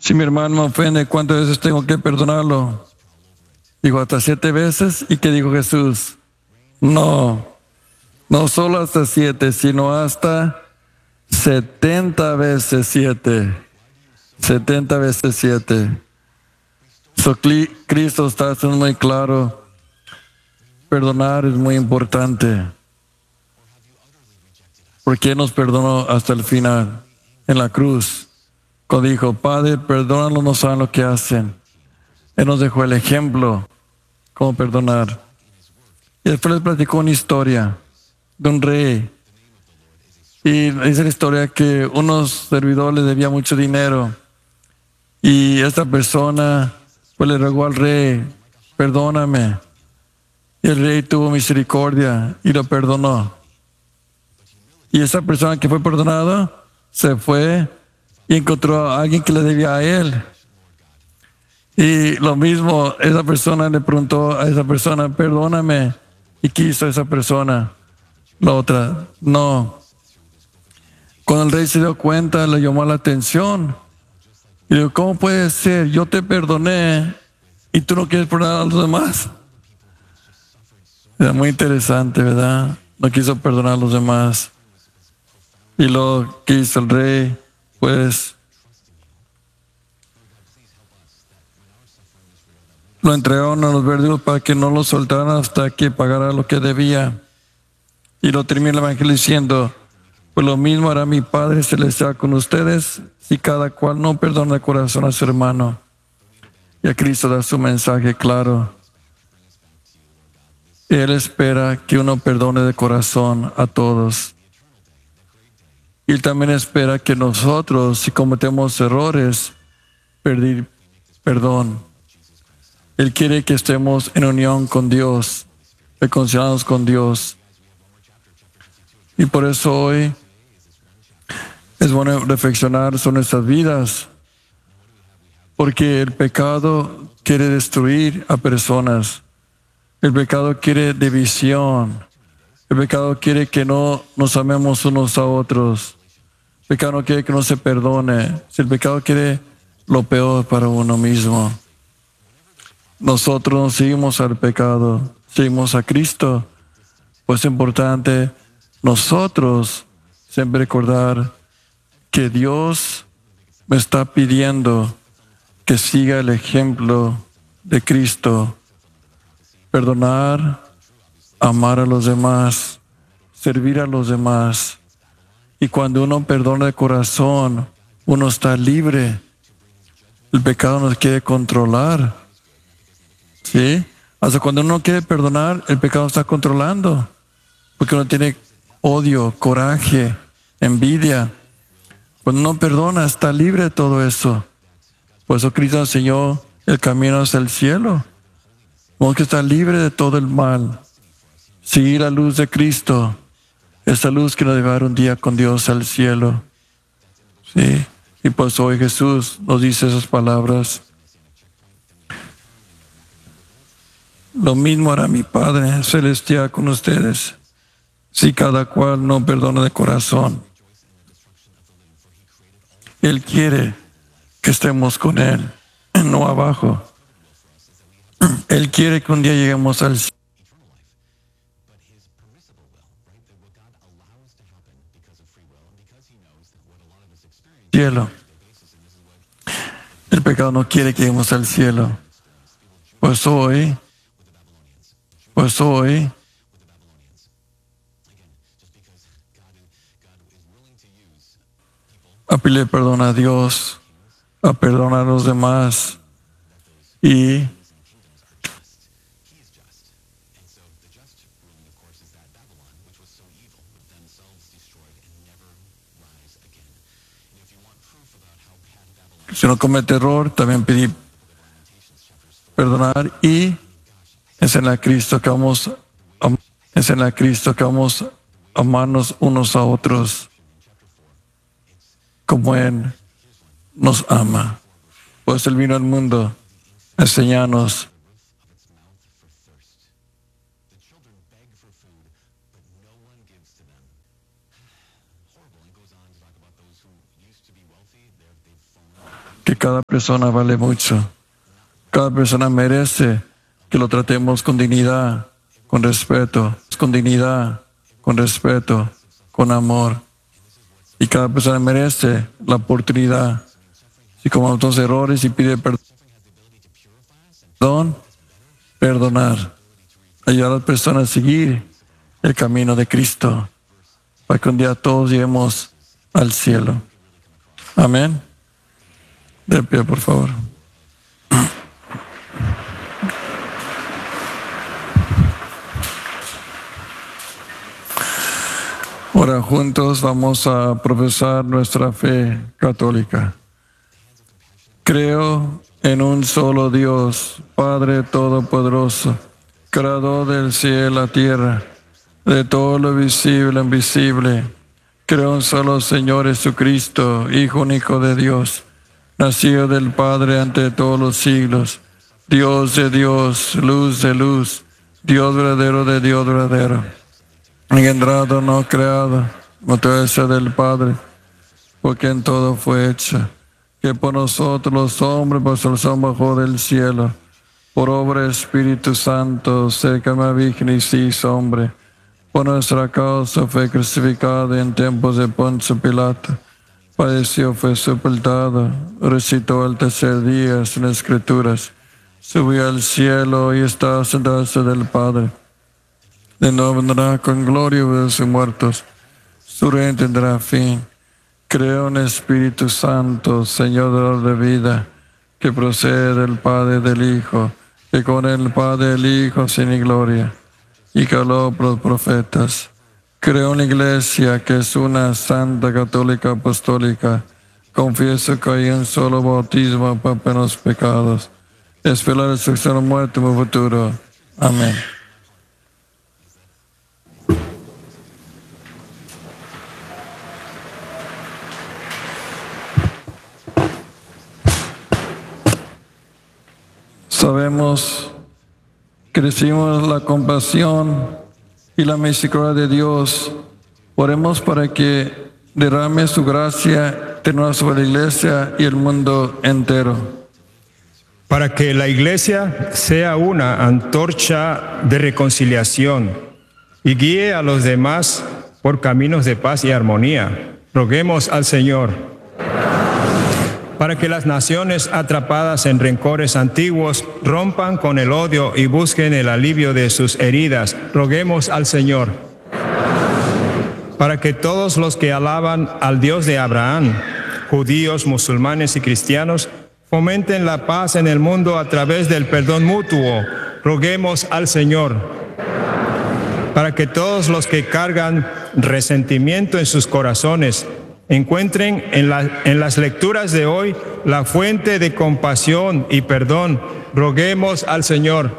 Si mi hermano me ofende, ¿cuántas veces tengo que perdonarlo? Digo, hasta 7 veces. ¿Y qué dijo Jesús? No, no solo hasta 7, sino hasta 70 veces 7. 70 veces 7. Cristo está haciendo muy claro. Perdonar es muy importante. Porque nos perdonó hasta el final, en la cruz. Cuando dijo, Padre, perdónalos, no saben lo que hacen. Él nos dejó el ejemplo, cómo perdonar. Y después les platicó una historia de un rey. Y dice la historia que unos servidores le debían mucho dinero. Y esta persona pues le rogó al rey, perdóname. Y el rey tuvo misericordia y lo perdonó. Y esa persona que fue perdonada se fue y encontró a alguien que le debía a él. Y lo mismo, esa persona le preguntó a esa persona, perdóname. ¿Y qué hizo esa persona? La otra, no. Cuando el rey se dio cuenta, le llamó la atención. Y dijo, ¿cómo puede ser? Yo te perdoné y tú no quieres perdonar a los demás. Era muy interesante, ¿verdad? No quiso perdonar a los demás. Y lo que hizo el rey, pues lo entregaron a los verdugos para que no lo soltaran hasta que pagara lo que debía. Y lo termina el evangelio diciendo, pues lo mismo hará mi Padre Celestial con ustedes si cada cual no perdona de corazón a su hermano. Y a Cristo da su mensaje claro. Él espera que uno perdone de corazón a todos. Y Él también espera que nosotros, si cometemos errores, pedir perdón. Él quiere que estemos en unión con Dios, reconciliados con Dios. Y por eso hoy es bueno reflexionar sobre nuestras vidas, porque el pecado quiere destruir a personas. El pecado quiere división. El pecado quiere que no nos amemos unos a otros. El pecado no quiere que no se perdone. Si el pecado quiere lo peor para uno mismo. Nosotros no seguimos al pecado, seguimos a Cristo. Pues es importante nosotros siempre recordar que Dios me está pidiendo que siga el ejemplo de Cristo. Perdonar, amar a los demás, servir a los demás. Y cuando uno perdona de corazón, uno está libre. El pecado nos quiere controlar. ¿Sí? Hasta cuando uno quiere perdonar, el pecado está controlando. Porque uno tiene odio, coraje, envidia. Cuando uno perdona, está libre de todo eso. Por eso Cristo enseñó el camino hacia el cielo. Tenemos que estar libre de todo el mal. Seguir la luz de Cristo. Esa luz que nos debe dar un día con Dios al cielo. ¿Sí? Y pues hoy Jesús nos dice esas palabras. Lo mismo hará mi Padre Celestial con ustedes, si cada cual no perdona de corazón. Él quiere que estemos con Él, no abajo. Él quiere que un día lleguemos al cielo. El pecado no quiere que lleguemos al cielo. Pues hoy, a pedirle perdón a Dios, a perdonar a los demás y si uno comete error, también pedir perdonar y es en la Cristo que vamos a amarnos unos a otros como Él nos ama. Pues Él vino al mundo a enseñarnos. que cada persona vale mucho. Cada persona merece que lo tratemos con dignidad, con respeto, con amor. Y cada persona merece la oportunidad. Si cometemos errores y pide perdón, perdonar. Ayudar a las personas a seguir el camino de Cristo, para que un día todos lleguemos al cielo. Amén. De pie, por favor. Ahora juntos vamos a profesar nuestra fe católica. Creo en un solo Dios, Padre Todopoderoso, Creador del cielo y la tierra, de todo lo visible e invisible. Creo en un solo Señor Jesucristo, Hijo único de Dios, nacido del Padre ante todos los siglos, Dios de Dios, luz de luz, Dios verdadero de Dios verdadero, engendrado, no creado, naturaleza del Padre, porque en todo fue hecho, que por nosotros los hombres, por salvación bajo del cielo, por obra del Espíritu Santo, cerca de la Virgen y se hizo hombre, por nuestra causa fue crucificado en tiempos de Poncio Pilato, padeció, fue sepultado, resucitó al tercer día en las Escrituras, subió al cielo y está sentado del Padre. De nuevo vendrá con gloria de los muertos, su reino tendrá fin. Creo en el Espíritu Santo, Señor de vida, que procede del Padre y del Hijo, que con el Padre y el Hijo sin gloria, y que habló por los profetas. Creo en la Iglesia, que es una santa, católica, apostólica. Confieso que hay un solo bautismo para los pecados. Espero la resurrección, muerte y futuro. Amén. Sabemos que recibimos la compasión y la misericordia de Dios. Oremos para que derrame su gracia eterna sobre la Iglesia y el mundo entero. Para que la Iglesia sea una antorcha de reconciliación y guíe a los demás por caminos de paz y armonía, roguemos al Señor. Para que las naciones atrapadas en rencores antiguos rompan con el odio y busquen el alivio de sus heridas, roguemos al Señor. Para que todos los que alaban al Dios de Abraham, judíos, musulmanes y cristianos, fomenten la paz en el mundo a través del perdón mutuo, roguemos al Señor. Para que todos los que cargan resentimiento en sus corazones encuentren en las lecturas de hoy la fuente de compasión y perdón, roguemos al Señor.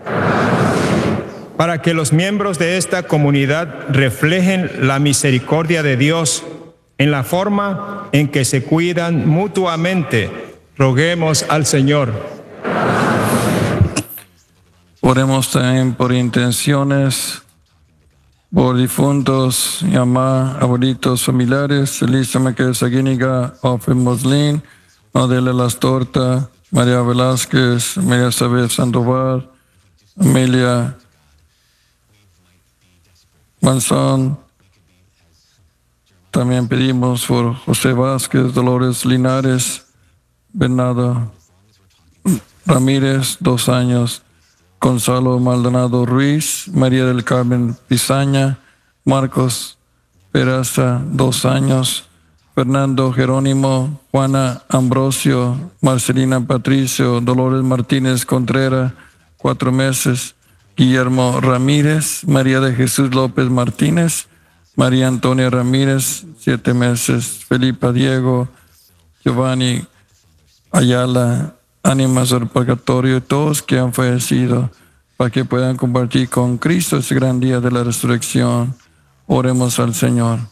Para que los miembros de esta comunidad reflejen la misericordia de Dios en la forma en que se cuidan mutuamente, roguemos al Señor. Oremos también por intenciones, por difuntos, mamá, abuelitos, familiares, Elisa Mequel Saguíniga, Ofe Moslin, Adela Las Torta, María Velázquez, María Isabel Sandoval, Amelia Manzón. También pedimos por José Vázquez, Dolores Linares, Bernardo Ramírez, 2 años, Gonzalo Maldonado Ruiz, María del Carmen Pizaña, Marcos Peraza, 2 años, Fernando Jerónimo, Juana Ambrosio, Marcelina Patricio, Dolores Martínez Contreras, 4 meses, Guillermo Ramírez, María de Jesús López Martínez, María Antonia Ramírez, 7 meses, Felipa Diego, Giovanni Ayala, ánimas del purgatorio y todos que han fallecido, para que puedan compartir con Cristo ese gran día de la resurrección. Oremos al Señor.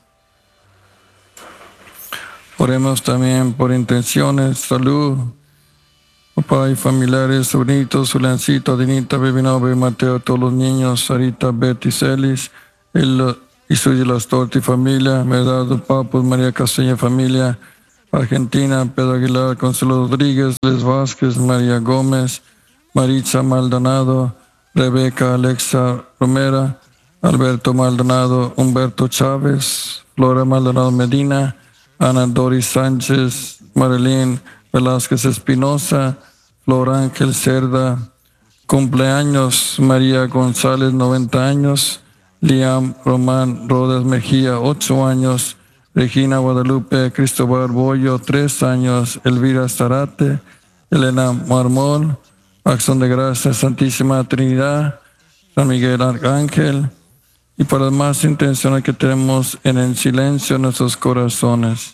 Oremos también por intenciones, salud, papá y familiares, sobrinitos, Sulancito, Adinita, Bebinobe, Mateo, todos los niños, Sarita, Betty, Celis, y Suya Las Torta y familia, Medardo Papos, María Castaña familia, Argentina, Pedro Aguilar, Consuelo Rodríguez, Les Vázquez, María Gómez, Maritza Maldonado, Rebeca Alexa Romera, Alberto Maldonado, Humberto Chávez, Flora Maldonado Medina, Ana Doris Sánchez, Marilyn Velázquez Espinosa, Flor Ángel Cerda, cumpleaños María González, 90 años, Liam Román Rodas Mejía, 8 años, Regina Guadalupe Cristóbal Bollo, 3 años, Elvira Zarate, Elena Marmol, Acción de Gracias Santísima Trinidad, San Miguel Arcángel, y para las más intenciones que tenemos en el silencio de nuestros corazones.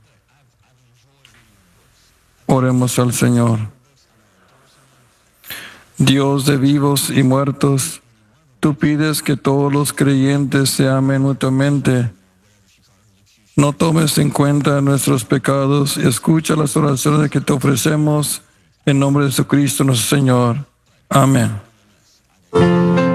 Oremos al Señor. Dios de vivos y muertos, tú pides que todos los creyentes se amen mutuamente. No tomes en cuenta nuestros pecados y escucha las oraciones que te ofrecemos en nombre de Jesucristo nuestro Señor. Amén.